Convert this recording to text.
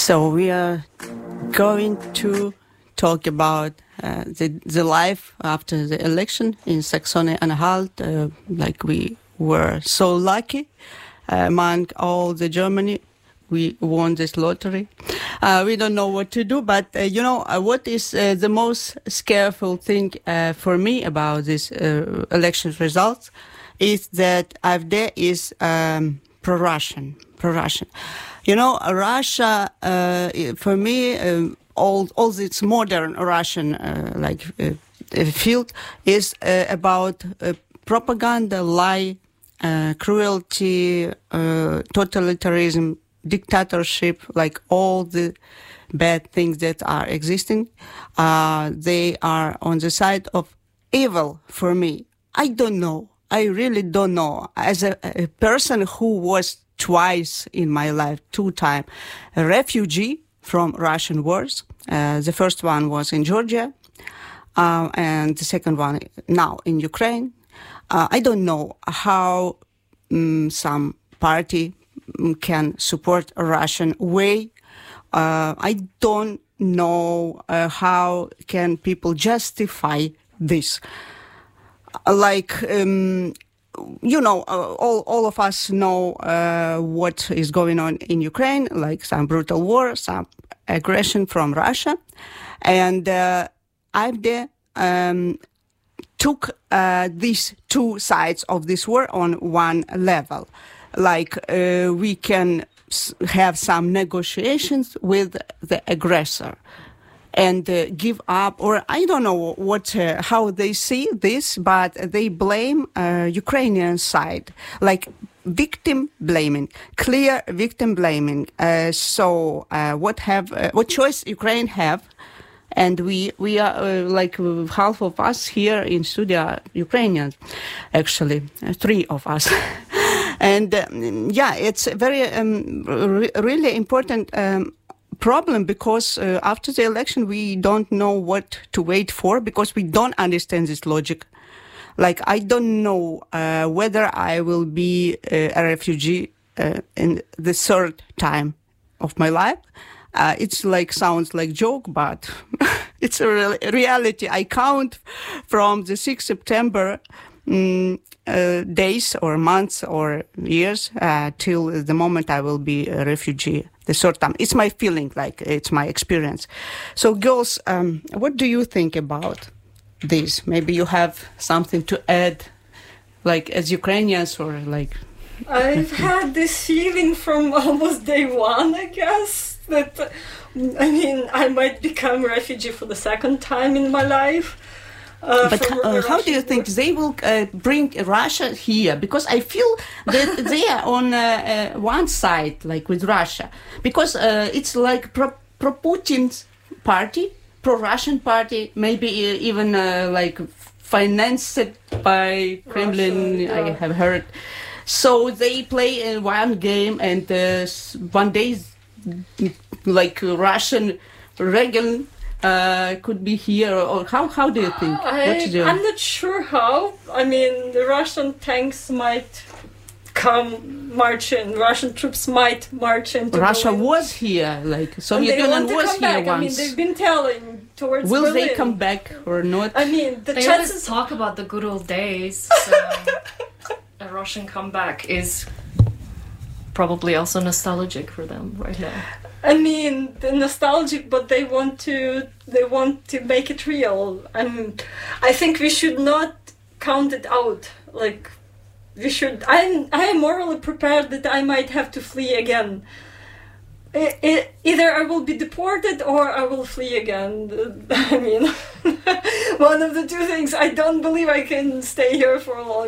So we are going to talk about the life after the election in Saxony-Anhalt. Like we were so lucky among all the Germany. We won this lottery. We don't know what to do, but what is the most scareful thing for me about this election results is that AfD is pro-Russian. Russia, for me, all this modern Russian field is about propaganda, lie, cruelty, totalitarianism, dictatorship, like all the bad things that are existing. They are on the side of evil for me. I don't know. I really don't know. As a person who was twice in my life, 2 times, a refugee from Russian wars. The first one was in Georgia, and the second one now in Ukraine. I don't know how some party can support a Russian way. I don't know how can people justify this. All of us know what is going on in Ukraine, like some brutal war, some aggression from Russia. And AfD took these 2 sides of this war on one level. Like we can have some negotiations with the aggressor and give up, or I don't know how they see this, but they blame Ukrainian side, like victim blaming, clear victim blaming. So what choice Ukraine have? And we are like half of us here in studio are Ukrainians, actually 3 of us. And it's a very really important problem, because after the election we don't know what to wait for, because we don't understand this logic. Like I don't know whether I will be a refugee in the 3rd time of my life. It's like sounds like joke, but it's a reality. I count from the 6th September days or months or years till the moment I will be a refugee the 3rd time. It's my feeling, like it's my experience. So girls, what do you think about this? Maybe you have something to add, like as Ukrainians, or like... I've had this feeling from almost day one, I guess, that I might become a refugee for the 2nd time in my life. But how do you think they will bring Russia here? Because I feel that they are on one side, like with Russia, because it's like pro-Putin's party, pro-Russian party, maybe even like financed by Kremlin, Russia, yeah. I have heard. So they play in one game, and one day, like Russian Reagan could be here, or how do you think? I'm not sure how. The Russian tanks might come marching. Russian troops might march into Russia Berlin. Was here, like Soviet Union was here back. once. They've been telling towards Will Berlin. They come back or not? The chances talk about the good old days. So a Russian comeback is probably also nostalgic for them right now. They're nostalgic, but they want to make it real. I think we should not count it out. Like we should. I am morally prepared that I might have to flee again. Either I will be deported or I will flee again. One of the 2 things. I don't believe I can stay here for a long